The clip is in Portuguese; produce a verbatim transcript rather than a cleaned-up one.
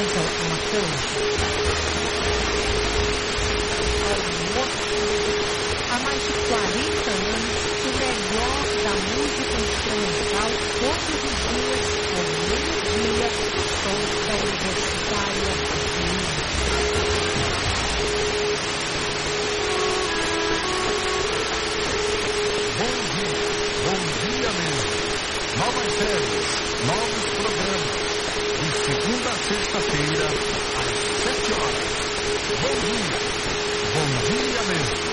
apresentam uma cancha. Há mais de quarenta anos, o melhor da música instrumental todos os dias, ao meio-dia, sons da Universitária de Minas. Bom dia, bom dia mesmo. Novas séries, novos programas. De segunda a sexta-feira, às sete horas. Bom dia, bom dia mesmo.